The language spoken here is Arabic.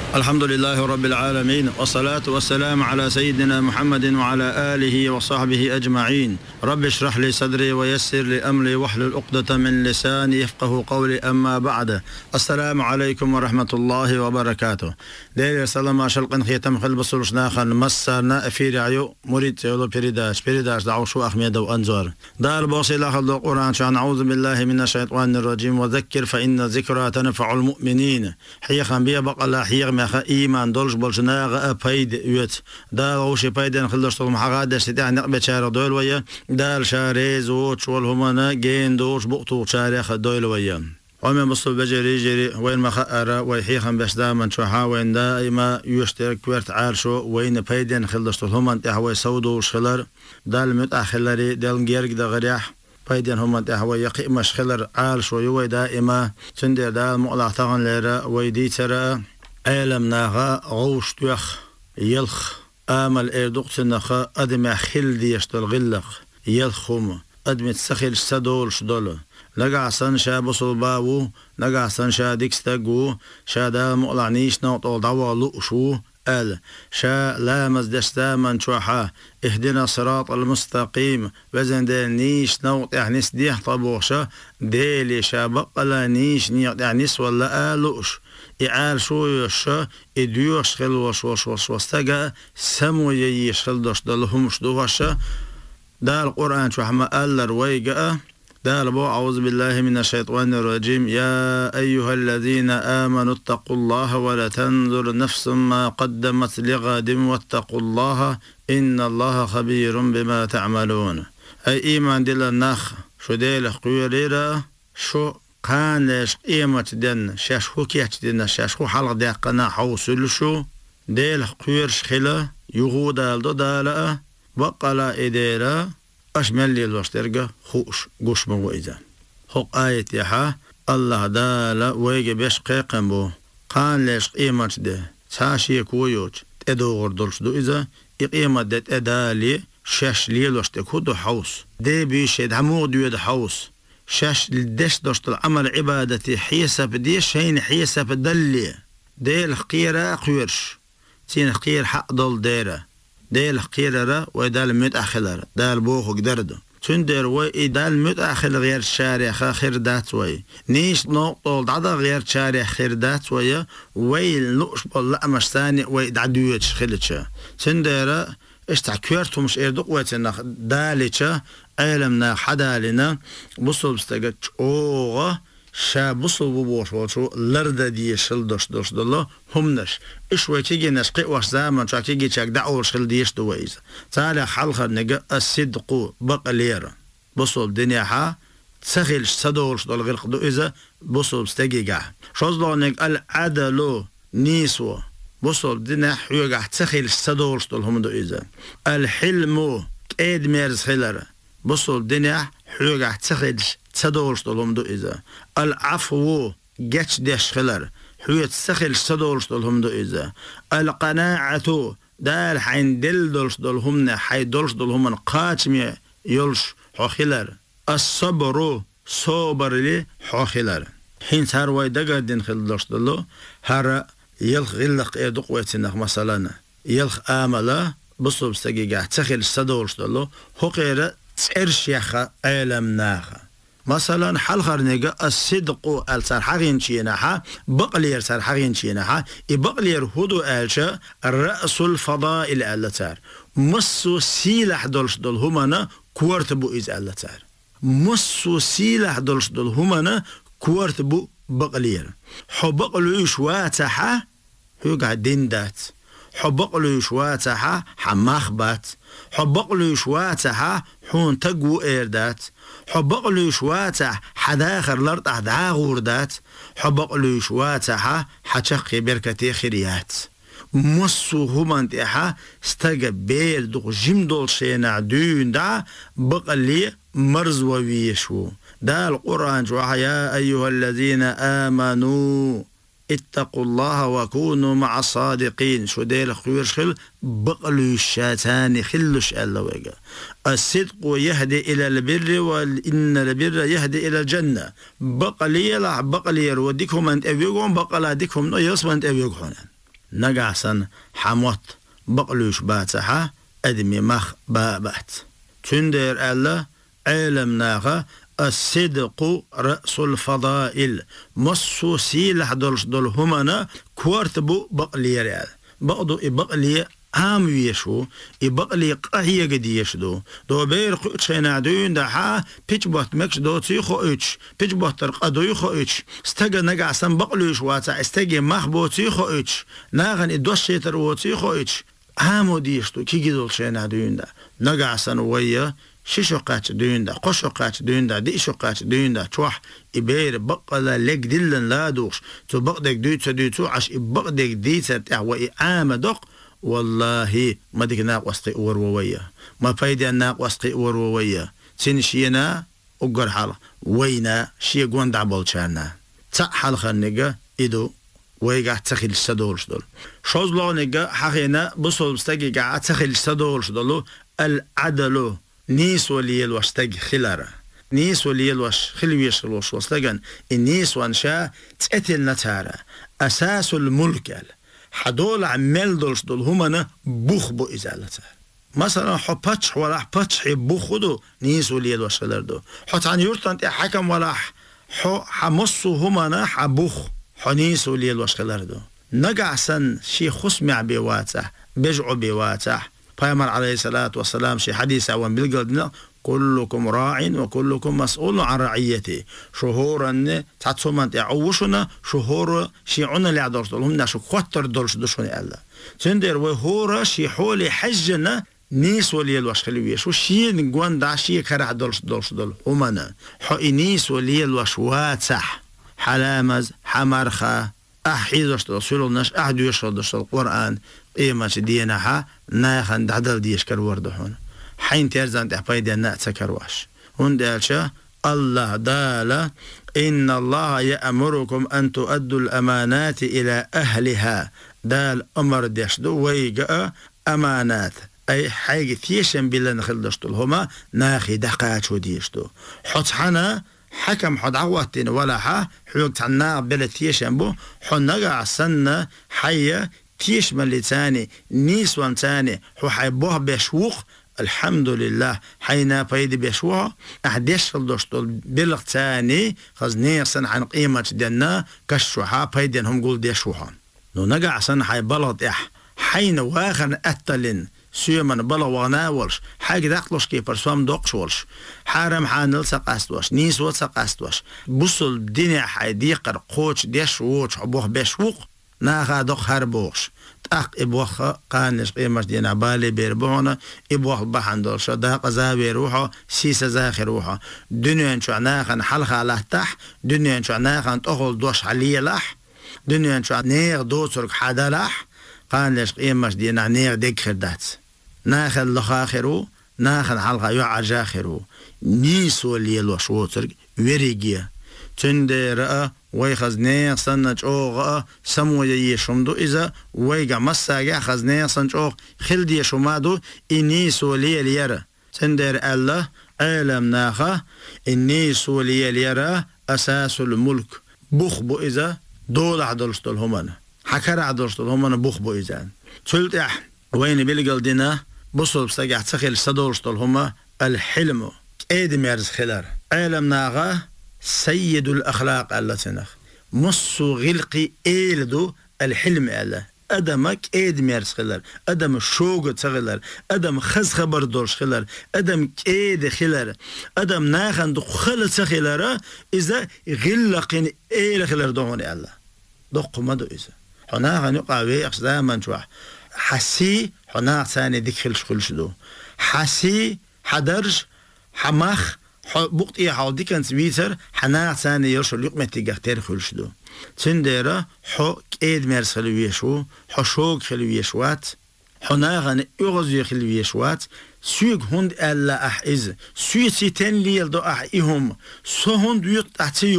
الحمد لله رب العالمين، والصلاة والسلام على سيدنا محمد وعلى آله وصحبه أجمعين. رب اشرح لي صدري ويسر لي أمري واحلل عقدة من لساني يفقه قولي. أما بعد، السلام عليكم ورحمة الله وبركاته. دير سلام شلقن خيتم خل بصلش ناخن مسرنا في رعيو مريد يولو بريداش دعو شو أحمد وأنزور دار بوصي لاخذ القرآن شان أعوذ بالله من الشيطان الرجيم وذكر فإن الذكرى تنفع المؤمنين. حيخا بيا بقى حيخ ما إيمان دولش بولشناغ أبيد يوت دا وشي بيدن خلصتهم حقادة ستاع نقبة شارع دول ويا دار شاريز ووتش والهمنا جين دوش بقطو شارع دول ويا ومن بصل بجري جري وين ما خأرا ويحيخن بس دائما شوحا وين دائما يشترك ويرت عارشو وين بيدن خلصتهم انتحوي سودو وشخلر دال متأخلري دال جيرك دا غريح بيدن هم انتحوي يقي مشخلر عارشو يوي دائما تندر دال مقلع تغن ليرا ويدي ترى عالم ناغا غوش توخ يلخ آمل ايردوقت نخا أدم خل ديشتل غلق يلخوم أدم تسخل سدول شدول لقع سن شا بصل باو لقع سن شا ديكستاقو شا دا مقلعنيش نوطو دوا لؤشو قال شا لامز دستامن شوحا اهدنا صراط المستقيم وزن دا نيش نوط يعني سديح طبوشا ديلي شا بقلا نيش نيط يعني ولا آلوش إعال شو يشا إديوش خل وش وستجا سمو يشل دش دلهم شدوهشا دا القرآن شو حما قال رويجا دا لبو أعوذ بالله من الشيطان الرجيم يا أيها الذين آمنوا اتقوا الله ولا تنظر نفس ما قدمت لغد واتقوا الله إن الله خبير بما تعملون. أي إيمان دل النخ شو ديل قيريرا شو قان ليش قيمة دن شاش هو كيات دن شاش هو حلق دقنا حوصل شو ديل قيرش خلا يغودا الدالا بقلا إديرا أشمل لي الوشترقة خوش قوش موئزا حق آية يحا الله دالا ويجي بيش قيقن بو قان ليش قيمة ده ساشي كويوش تدو غردولش دو إذا إقيمة ده تدالي شاش لي الوشتك هدو حوص دي بيشيد همو ديود حوص شاش لدش دوشت العمل عبادتي حيسب ديش هين حيسب دلي ديل قيرة قيرش تين قير حق دول ديرة ديل قيرة ويدال متأخلر دال بوخ قدردو تندر ويدال متأخل غير شارع خير دات وي نيش نقطول دعدا غير شارع خير دات وي ويل نقش بالله مش ثاني ويدعدويتش خلتشا تندر اشتعكيرتو مش ايردوق ويتنخ داليتشا عالمنا حدالنا بصل بستجد اوغا شا بصل ببوش وشو لرده دي شل دوش دلو همنش اش ويتيجي نشقي واش زامن شا كيجي شاك دعو شل ديش دويز تالي حلقة نجا الصدق بقلير بصل دنياها تسخيل صدورش دول غير دو إذا بصل بستجيجا شوزلو نج العدلو نيسو بصل دنيا حيوجا تسخيل صدورش دول هم دو إذا الحلمو كيد ميرز خيلر بصل الدنيا حلوقة تسخيلش تسدولش دولهم دو إذا العفو جاتش ديش خلر حلوقة تسخيلش تسدولش دولهم دو إذا القناعة دال حين دل دولش دولهم حي دولش دولهم قاتمي يولش حخلر الصبر صبر لي حخلر حين صار واي دقا دين خلدولش دولو هر يلخ غلق يدق ويتنخ مثلا يلخ آملا بصل بستقيقة تسخيلش تسدولش دولو حقيرة تسيرش يخا عالم ناخا مثلا حلخر نيجا الصدق السرحين شيناها بقلير سرحين شيناها بقلير هدو آلشا الرأس الفضاء الألتار مصو سيلح دولش دول همانا كورتبو إز ألتار مصو سيلح دولش دول همانا كورتبو بقلير حبقلوش واتحا هو قاعدين دات حبقلو شواتها حماخبات حبقلو شواتها حون تقو إيردات حبقلو شواتها حداخر لرط أحدها غوردات حبقلو شواتها حشقي بركتي خريات مصو همان تيها استقى بيردو جمدول شينا دون دا بقلي مرز وويشو دا القرآن جوها يا أيها الذين آمنوا اتقوا الله وكونوا مع الصادقين شو ديل خير شل بقلوا الشاتان خلش اللوجا الصدق يهدي إلى البر وإن البر يهدي إلى الجنة بقلي لا بقلي وديكم أنت أبيكم بقلا ديكم يصب أنت أبيكم نقعسن حموت بقلوش باتها أدمي مخ بابات تندر ألا علم ناغا الصدق رأس الفضائل مصو سيلح دول همنا كورتبو بقلي رأل بقضو إبقلي عام يشو إبقلي قهية قد يشدو دو بير قوتشينا دوين دا ها بيج بوت مكش دو تيخو إيش بيج بوت ترقدو يخو إيش استجا نقع سن بقلوش واتا استجا مخبو تيخو إيش ناغن إدوش شيتر و تيخو إيش عامو ديشتو كي جدول شينا دوين دا نقع سن ويا شيشو قاتش دوين دا قشو قاتش دوين دا ديشو قاتش دوين دا توح إبير بقلا لك دلن لا دوش تو بقدك دويتو دويتو عش إبقدك ديتا تحوى إعامة دق والله ما ديك ناقوستي ورووية ما فايدة ناقوستي ورووية سنشينا أقر حالة وينا شي قوان دعبالشانا تحال خانيقا إدو ويقع تخيل السدولش دول شوز لونيقا حقينا بصول بستاقي قاع تخيل السدولش دولو العدلو نيس وليل واشتاق خلارة نيس وليل واش خلويش خلوش وستاقن النيس وانشا تأتل نتارة أساس الملك حدول عمال دولش دول همنا بخبو إزالته مثلا حبتش ولا حبتش بخدو نيس وليل واش خلاردو حت عن يورتان حكم ولا حمصو همنا حبخ حنيس وليل واش خلاردو نقع سن شي خسمع بواته بجعو بواته فيامر عليه الصلاة والسلام شي حديث عوان بالقلدنا كلكم راع وكلكم مسؤول عن رعيته شهورا تعتصومان تعوشنا شهور شيعنا اللي عدرس دولهم ناشو خطر دولش دوشوني ألا تندر وهورا شي حولي حجنا نيس وليل واش خلويش وشي نقوان دا شي كرع دولش دول همنا حقي نيس وليل واش واتح حلامز حمرخة أحيدوش دول سيلو ناش أحدوش دول القرآن إيما دينها ناخن دعدل ديش كالورد هون حين ترزان تحبايد الناس كرواش هندالشا الله دالا إن الله يأمركم أن تؤدوا الأمانات إلى أهلها دال أمر ديشدو ويقى أمانات أي حاجة ثيشن بلا نخلدشتو هما ناخي دقاتشو ديشدو حط حنا حكم حد عواتين ولا حا حوقت عنا بلا ثيشن بو حنقع سنة حية تيش ملي تاني نيسوان تاني حو حيبوه بيشوق الحمد لله حينا فايد بيشوها أحديش الدوشتول بلغ تاني خزني سن عن قيمة دينا كشوها فايدين هم قول ديشوها نو نقع سن حي بلغ إح حين واخر أتلين سيمن بلغ وغناولش حاجة داخلوش كي برسوام دوقشولش حارم حانل سقاستوش نيسوات سقاستوش بوصل الدنيا حي ديقر قوش ديشوش عبوه بيشوق ناخا دوق هربوش تاق إبوخ قانش قيمش دينا بالي بيربونا إبوخ بحندول شداق زاوي روحه سيسا زاخي روحه دنيا انشو ناخن حلخة على تح دنيا انشو ناخن تأخل دوش علي لح دنيا انشو نيغ دوترك حدا لح قانش قيمش دينا نيغ ديك خردات ناخن لخاخرو ناخن حلخة يعجاخرو نيسو اللي يلوشوترك وريقيا تندر ويخزني صنج أوغ سمو يشمدو إذا ويجا مساجع خزني صنج أوغ خلدي شمادو إني سولي اليرا تندر الله عالم ناخا إني سولي اليرا أساس الملك بخبو إذا دول عدلشتل همنا حكر عدلشتل همنا بخبو إذا تلت وين بيلقل دينا بصل بساجع تخيل صدولشتل هما الحلم إيدم يرز خلار عالم ناخا سيد الأخلاق التنخ مصو غلقي إيلدو الحلم ألا أدمك إيد ميرس خلال أدم شوق تغلال أدم خز خبر دورش خلال أدم كيد خلال أدم ناخن دو خل تخلال إذا غلقين إيل خلال دوني ألا دق مدو إذا حناخن يقع ويقش دائما شوح حسي حناخ ثاني ديك خلش دو حسي حدرج حمخ بوقت إيه حال ديكن سبيتر حنا ثاني يرشل يقمتي قختار خلشدو تنديرا حو كيد ميرس خلويشو حو شوق خلويشوات حنا غن يغزي خلويشوات سوق هند ألا أحيز سويتي تن ليل دو أحيهم سو هند يقطعتي